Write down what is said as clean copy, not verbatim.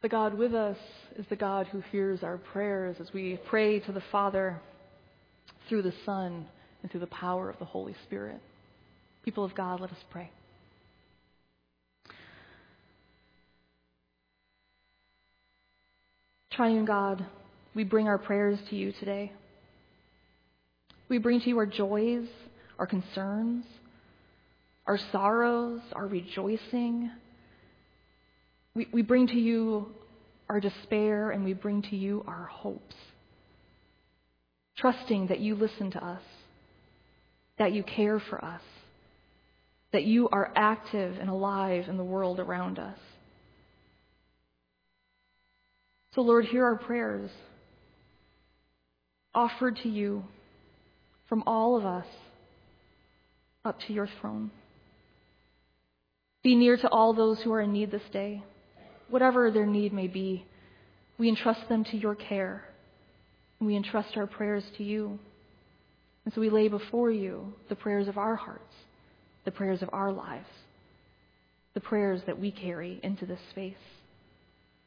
The God with us is the God who hears our prayers as we pray to the Father through the Son and through the power of the Holy Spirit. People of God, let us pray. Triune God, we bring our prayers to you today. We bring to you our joys, our concerns, our sorrows, our rejoicing. We bring to you our despair, and we bring to you our hopes, trusting that you listen to us, that you care for us, that you are active and alive in the world around us. So, Lord, hear our prayers, offered to you from all of us up to your throne. Be near to all those who are in need this day. Whatever their need may be, we entrust them to your care, and we entrust our prayers to you. And so we lay before you the prayers of our hearts, the prayers of our lives, the prayers that we carry into this space.